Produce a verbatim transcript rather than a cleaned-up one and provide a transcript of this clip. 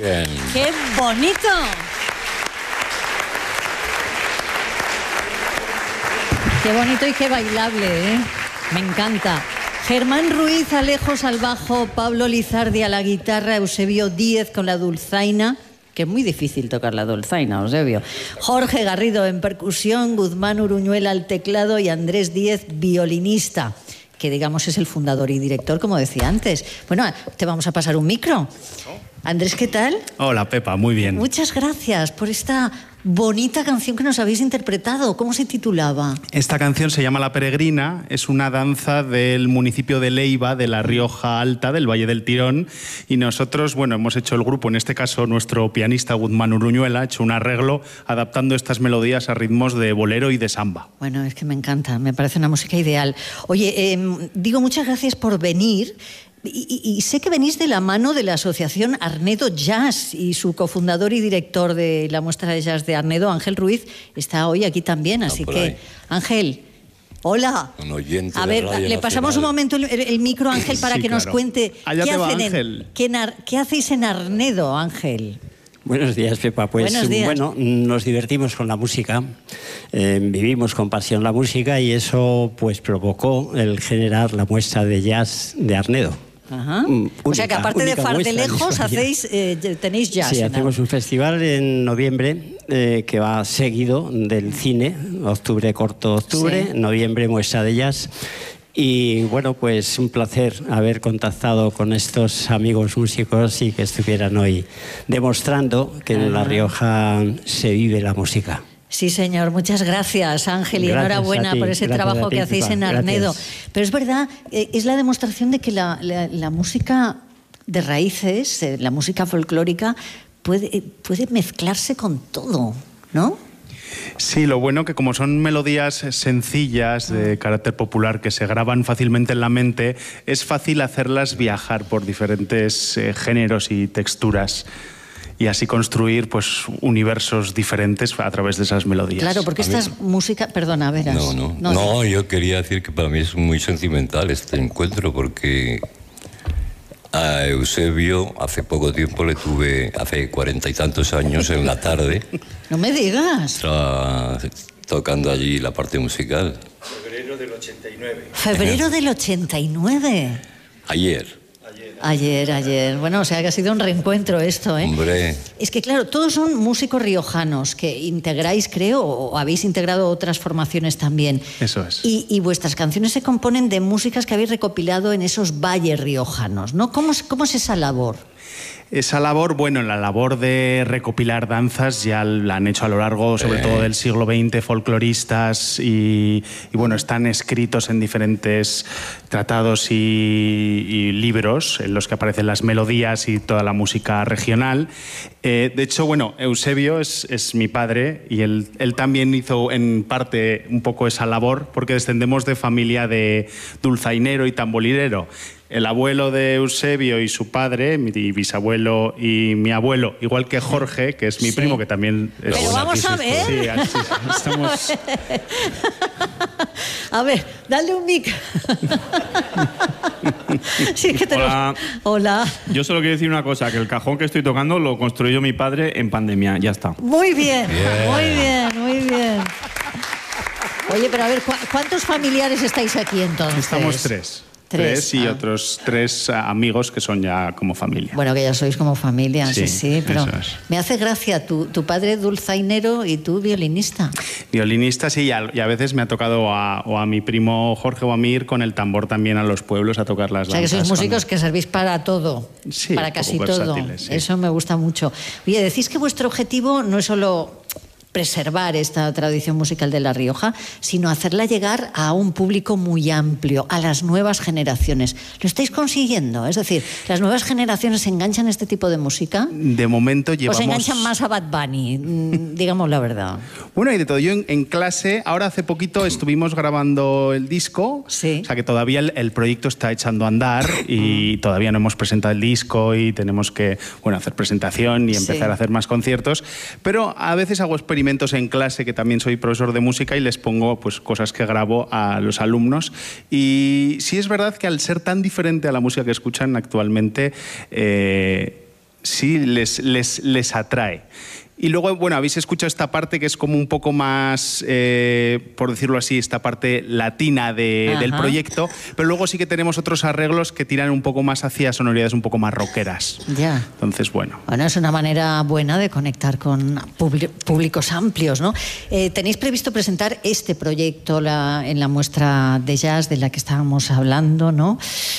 Bien. ¡Qué bonito! Qué bonito y qué bailable, ¿eh? Me encanta. Germán Ruiz, Alejos al bajo, Pablo Lizardi a la guitarra, Eusebio Díez con la dulzaina, que es muy difícil tocar la dulzaina, Eusebio. Jorge Garrido en percusión, Guzmán Uruñuela al teclado y Andrés Díez, violinista, que digamos es el fundador y director, como decía antes. Bueno, te vamos a pasar un micro. Andrés, ¿qué tal? Hola, Pepa, muy bien. Muchas gracias por esta bonita canción que nos habéis interpretado. ¿Cómo se titulaba? Esta canción se llama La Peregrina, es una danza del municipio de Leiva, de La Rioja Alta, del Valle del Tirón, y nosotros, bueno, hemos hecho el grupo, en este caso nuestro pianista Guzmán Uruñuela, ha hecho un arreglo adaptando estas melodías a ritmos de bolero y de samba. Bueno, es que me encanta, me parece una música ideal. Oye, eh, digo muchas gracias por venir. Y, y, y sé que venís de la mano de la asociación Arnedo Jazz y su cofundador y director de la muestra de jazz de Arnedo, Ángel Ruiz, está hoy aquí también. Así que, ahí. Ángel, hola. Un oyente a ver, le pasamos un momento el, el micro a Ángel para sí, que claro. nos cuente Allá qué, te va, hacen Ángel. En, qué, nar, qué hacéis en Arnedo, Ángel. Buenos días, Pepa. Pues Buenos días. Bueno, nos divertimos con la música, eh, vivimos con pasión la música y eso pues provocó el generar la muestra de jazz de Arnedo. Ajá. Única, o sea que aparte de Fardelejos hacéis, eh, tenéis jazz. Sí, hacemos un festival en noviembre eh, que va seguido del cine, octubre corto octubre, sí. Noviembre muestra de jazz. Y bueno, pues un placer haber contactado con estos amigos músicos y que estuvieran hoy demostrando que Ajá. en La Rioja se vive la música. Sí, señor. Muchas gracias, Ángel, y gracias enhorabuena por ese trabajo ti, que hacéis en Arnedo. Gracias. Pero es verdad, eh, es la demostración de que la, la, la música de raíces, eh, la música folclórica, puede, eh, puede mezclarse con todo, ¿no? Sí, lo bueno que como son melodías sencillas de carácter popular que se graban fácilmente en la mente, es fácil hacerlas viajar por diferentes eh, géneros y texturas. Y así construir pues universos diferentes a través de esas melodías. Claro, porque esta es música... Perdona, verás. No, no, no, no, yo quería decir que para mí es muy sentimental este encuentro porque a Eusebio hace poco tiempo le tuve, hace cuarenta y tantos años en la tarde. No me digas. Estaba tocando allí la parte musical. Febrero del ochenta y nueve. Febrero del ochenta y nueve. Ayer. Ayer, ayer. Bueno, o sea que ha sido un reencuentro esto, ¿eh? Hombre. Es que claro, todos son músicos riojanos que integráis, creo, o habéis integrado otras formaciones también. Eso es. Y, y vuestras canciones se componen de músicas que habéis recopilado en esos valles riojanos, ¿no? ¿Cómo, cómo es esa labor? Esa labor, bueno, la labor de recopilar danzas ya la han hecho a lo largo, sobre eh. todo del siglo veinte, folcloristas y, y bueno, están escritos en diferentes tratados y, y libros en los que aparecen las melodías y toda la música regional. Eh, de hecho, bueno, Eusebio es, es mi padre y él, él también hizo en parte un poco esa labor porque descendemos de familia de dulzainero y tamborilero. El abuelo de Eusebio y su padre, mi bisabuelo y mi abuelo, igual que Jorge, que es mi sí. primo, que también... Es Pero vamos a ver. Sí, así, estamos... A ver, dale un mic. Sí, que tenemos... Hola. Hola. Yo solo quiero decir una cosa, que el cajón que estoy tocando lo construyó mi padre en pandemia, ya está. Muy bien, bien. muy bien, muy bien. Oye, pero a ver, ¿cu ¿cuántos familiares estáis aquí entonces? Estamos tres. Tres, tres y ah. otros tres amigos que son ya como familia. Bueno, que ya sois como familia, sí, sí, sí pero es. Me hace gracia, tu, tu padre dulzainero y tú violinista. Violinista, sí, y a, y a veces me ha tocado a, o a mi primo Jorge o a mí ir con el tambor también a los pueblos a tocar las danzas. O sea, que sois músicos cuando... que servís para todo, sí, para casi todo. Sí. Eso me gusta mucho. Oye, decís que vuestro objetivo no es solo preservar esta tradición musical de La Rioja, sino hacerla llegar a un público muy amplio, a las nuevas generaciones. ¿Lo estáis consiguiendo? Es decir, ¿las nuevas generaciones se enganchan a este tipo de música? De momento llevamos... ¿O se enganchan más a Bad Bunny? Digamos la verdad. Bueno, y de todo. Yo en, en clase, ahora hace poquito estuvimos grabando el disco, sí. O sea que todavía el, el proyecto está echando a andar y todavía no hemos presentado el disco y tenemos que, bueno, hacer presentación y empezar sí. a hacer más conciertos, pero a veces hago experimentos en clase, que también soy profesor de música, y les pongo pues cosas que grabo a los alumnos. Y sí es verdad que al ser tan diferente a la música que escuchan actualmente, eh, sí les, les, les atrae. Y luego, bueno, habéis escuchado esta parte que es como un poco más, eh, por decirlo así, esta parte latina de, del proyecto, pero luego sí que tenemos otros arreglos que tiran un poco más hacia sonoridades un poco más rockeras. Ya. Entonces, bueno. Bueno, es una manera buena de conectar con públicos amplios, ¿no? Eh, ¿Tenéis previsto presentar este proyecto la, en la muestra de jazz de la que estábamos hablando, ¿no?